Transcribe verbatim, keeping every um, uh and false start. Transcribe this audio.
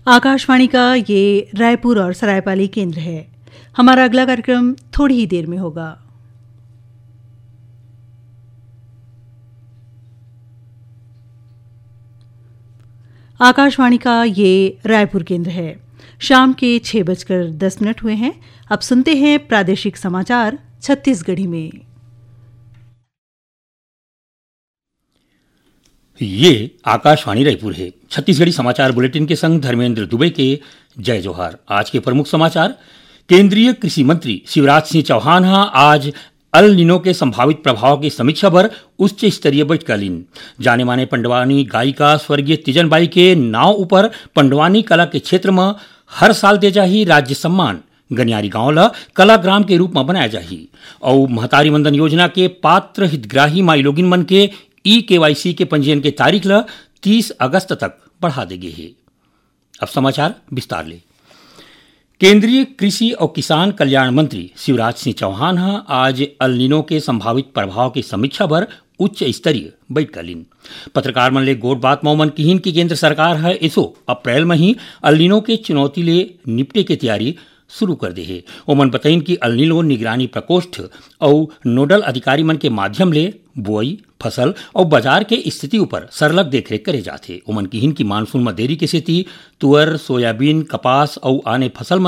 आकाशवाणी का ये रायपुर और सरायपाली केंद्र है। हमारा अगला कार्यक्रम थोड़ी ही देर में होगा। आकाशवाणी का ये रायपुर केंद्र है। शाम के छह बजकर दस मिनट हुए हैं। अब सुनते हैं प्रादेशिक समाचार छत्तीसगढ़ी में। ये आकाशवाणी रायपुर है। छत्तीसगढ़ी समाचार बुलेटिन के संग धर्मेंद्र दुबे के जय जोहार। आज के प्रमुख समाचार। केंद्रीय कृषि मंत्री शिवराज सिंह चौहान आज अल नीनो के संभावित प्रभाव की समीक्षा पर उच्च स्तरीय बैठक लीन। जाने माने पंडवानी गायिका स्वर्गीय तीजन बाई के नाव ऊपर पंडवानी कला के क्षेत्र में हर साल दे जाही राज्य सम्मान। गनियारी गांव ला कला ग्राम के रूप में बनाया जाही और महतारी मंदन योजना के पात्र हितग्राही माई लोगिन मन के ई केवाईसी के पंजीयन के तारीख ला तीस अगस्त तक बढ़ा देगे है। अब समाचार विस्तार ले। केंद्रीय कृषि और किसान कल्याण मंत्री शिवराज सिंह चौहान आज अल नीनो के संभावित प्रभाव की समीक्षा पर उच्च स्तरीय बैठक लीन। पत्रकार मन ले गोट बात मौमन किहिन की केंद्र सरकार है इसो अप्रैल में ही अल नीनो के चुनौती ले निपटे के तैयारी शुरू कर दे है। ओमन बताइन कि अल नीनो निगरानी प्रकोष्ठ और नोडल अधिकारी मन के माध्यम ले बुआई फसल और बाजार के स्थिति ऊपर सरलग देखरेख करे जाते। ओमन किहिन की मानसून में देरी के सेती तुअर सोयाबीन कपास और आने फसल